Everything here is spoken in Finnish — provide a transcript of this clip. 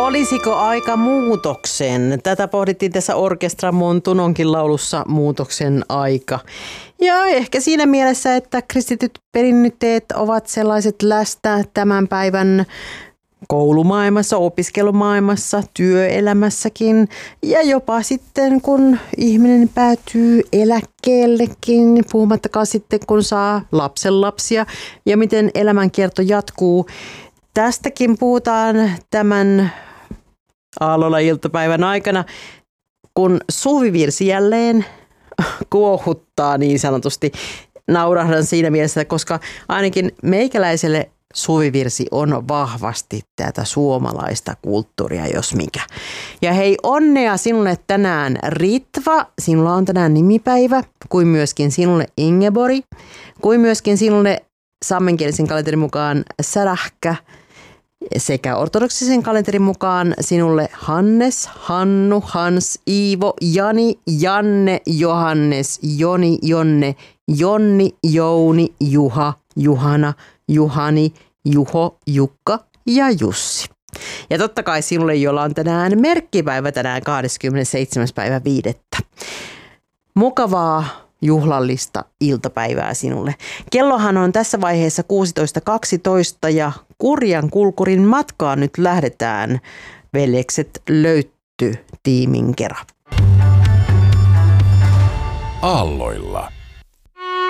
Olisiko aika muutoksen? Tätä pohdittiin tässä Orkestra Montunonkin laulussa Muutoksen aika. Ja ehkä siinä mielessä, että kristityt perinteet ovat sellaiset läsnä tämän päivän koulumaailmassa, opiskelumaailmassa, työelämässäkin ja jopa sitten kun ihminen päätyy eläkkeellekin, puhumattakaan sitten kun saa lapsenlapsia ja miten elämänkierto jatkuu. Tästäkin puhutaan tämän Aallolla-iltapäivän aikana, kun suvivirsi jälleen kuohuttaa niin sanotusti. Naurahdan siinä mielessä, koska ainakin meikäläiselle suvivirsi on vahvasti tätä suomalaista kulttuuria, jos mikä. Ja hei, onnea sinulle tänään Ritva, sinulla on tänään nimipäivä, kuin myöskin sinulle Ingeborg, kuin myöskin sinulle saamenkielisen kalenterin mukaan Särähkä, sekä ortodoksisen kalenterin mukaan sinulle Hannes, Hannu, Hans, Iivo, Jani, Janne, Johannes, Joni, Jonne, Jonni, Jouni, Juha, Juhana, Juhani, Juho, Jukka ja Jussi. Ja totta kai sinulle, jolla on tänään merkkipäivä tänään 27. päivä 5. Mukavaa juhlallista iltapäivää sinulle. Kellohan on tässä vaiheessa 16.12 ja Kurjan kulkurin matkaan nyt lähdetään veljekset Löytty tiimin kerran. Aalloilla.